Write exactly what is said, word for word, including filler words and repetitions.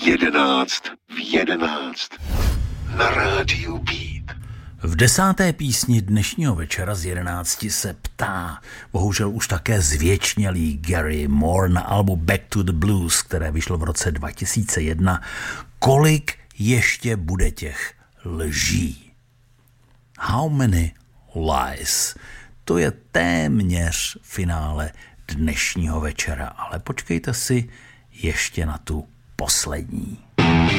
Jedenáct v jedenáct na rádiu Beat. V desáté písni dnešního večera z jedenácti se ptá bohužel už také zvěčnělý Gary Moore na albu Back to the Blues, které vyšlo v roce dva tisíce jedna, kolik ještě bude těch lží. How many lies? To je téměř finále dnešního večera, ale počkejte si ještě na tu poslední.